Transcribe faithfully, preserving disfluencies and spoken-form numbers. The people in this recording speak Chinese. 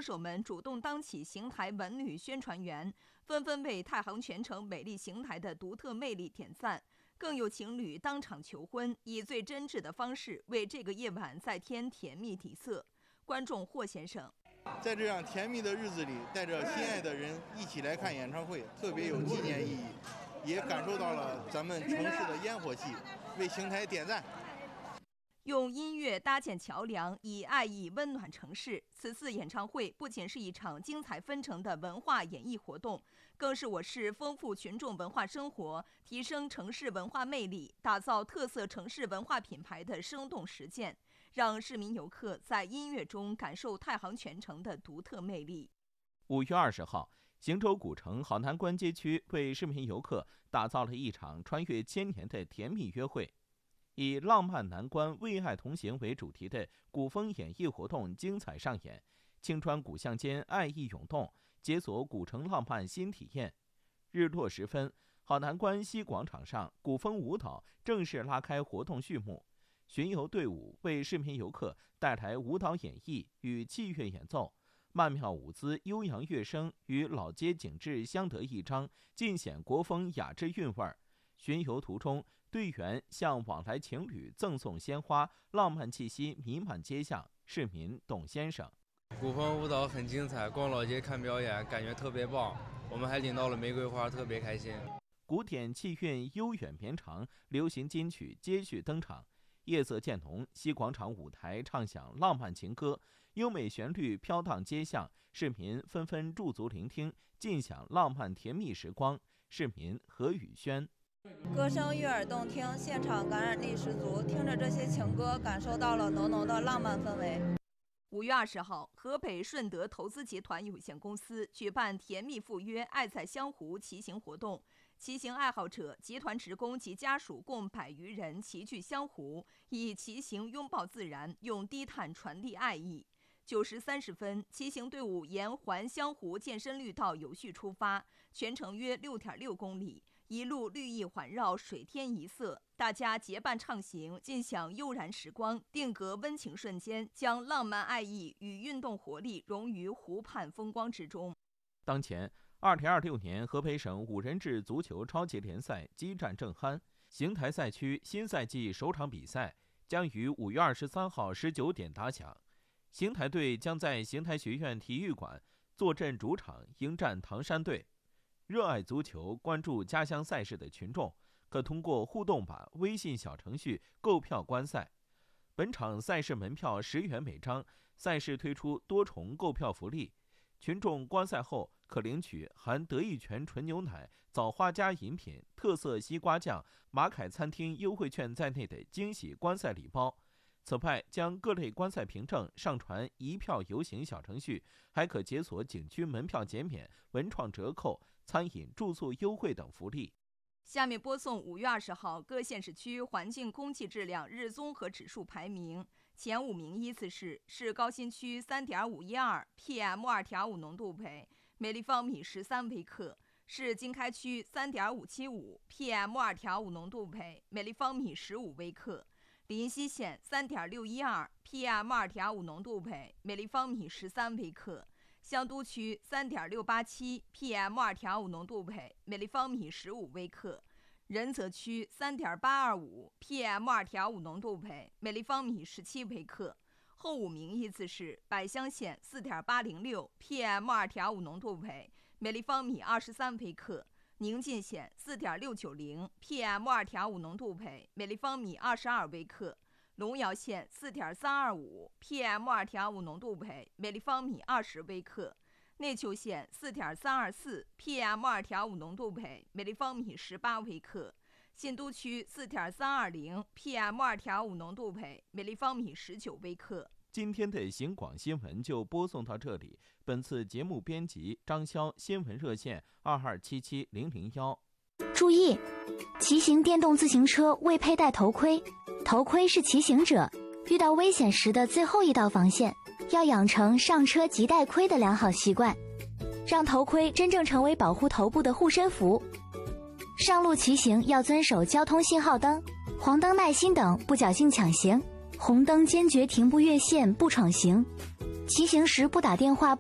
手们主动当起邢台文旅宣传员，纷纷为太行全城美丽邢台的独特魅力点赞。更有情侣当场求婚，以最真挚的方式为这个夜晚再添甜蜜底色。观众霍先生： 在这样甜蜜的日子里，带着心爱的人一起来看演唱会，特别有纪念意义，也感受到了咱们城市的烟火气，为邢台点赞。 用音乐搭建桥梁，以爱意温暖城市。此次演唱会不仅是一场精彩纷呈的文化演艺活动，更是我市丰富群众文化生活、提升城市文化魅力、打造特色城市文化品牌的生动实践，让市民游客在音乐中感受太行全城的独特魅力。 五月二十号，邢州古城好南关街区为市民游客打造了一场穿越千年的甜蜜约会。以浪漫南关为爱同行为主题的古风演艺活动精彩上演，青川古巷间爱意涌动，解锁古城浪漫新体验。日落时分，好南关西广场上古风舞蹈正式拉开活动序幕，巡游队伍为市民游客带来舞蹈演绎与器乐演奏，曼妙舞姿、悠扬乐声与老街景致相得益彰，尽显国风雅致韵味儿。巡游途中，队员向往来情侣赠送鲜花，浪漫气息弥漫街巷。市民董先生： 古风舞蹈很精彩，逛老街看表演感觉特别棒，我们还领到了玫瑰花，特别开心。 古典气韵悠远绵长，流行金曲接续登场。夜色渐浓，西广场舞台唱响浪漫情歌，优美旋律飘荡街巷，市民纷纷驻足聆听，尽享浪漫甜蜜时光。市民何宇轩： 歌声悦耳动听，现场感染力十足，听着这些情歌，感受到了浓浓的浪漫氛围。 五月二十号，河北顺德投资集团有限公司举办甜蜜赴约爱在湘湖骑行活动，骑行爱好者、集团职工及家属共百余人齐聚湘湖，以骑行拥抱自然，用低碳传递爱意。九时三十分，骑行队伍沿环湘湖健身绿道有序出发，全程约六点六公里。一路绿意环绕，水天一色，大家结伴畅行，尽享悠然时光，定格温情瞬间，将浪漫爱意与运动活力融于湖畔风光之中。 当前，二零二六年河北省五人制足球超级联赛激战正酣，邢台赛区新赛季首场比赛将于五月二十三号十九点打响。邢台队将在邢台学院体育馆坐镇主场迎战唐山队。热爱足球、关注家乡赛事的群众，可通过互动版微信小程序购票观赛。本场赛事门票十元每张，赛事推出多重购票福利。群众观赛后可领取含德益泉纯牛奶、枣花家饮品、特色西瓜酱、马凯餐厅优惠券在内的惊喜观赛礼包。此外，将各类观赛凭证上传一票游行小程序，还可解锁景区门票减免、文创折扣、餐饮住宿优惠等福利。 下面播送五月二十号各县市区环境空气质量日综合指数排名，前五名依次是：市高新区三点五一二 P M 二点五浓度为每立方米十三微克，市经开区三点五七五 P M 二点五浓度为每立方米十五微克。临溪县三点六一二 P M 二点五浓度为每立方米十三微克，香都区三点六八七 P M 二点五浓度为每立方米十五微克，仁泽区三点八二五 P M 二点五浓度为每立方米十七微克。后五名依次是百乡县四点八零六 P M 二点五浓度为每立方米二十三微克。宁晋县四点六九零 P M 二点五浓度为每立方米二十二微克，龙窑县四点三二五 P M 二点五浓度为每立方米二十微克，内丘县四点三二四 P M 二点五浓度为每立方米十八微克，新都区四点三二零 P M 二点五浓度为每立方米十九微克。 今天的邢广新闻就播送到这里。本次节目编辑张潇，新闻热线二二七七零零幺。 注意，骑行电动自行车未佩戴头盔，头盔是骑行者遇到危险时的最后一道防线，要养成上车即戴盔的良好习惯，让头盔真正成为保护头部的护身符。上路骑行要遵守交通信号灯、黄灯耐心等，不侥幸抢行。红灯坚决停步越线不闯行，骑行时不打电话不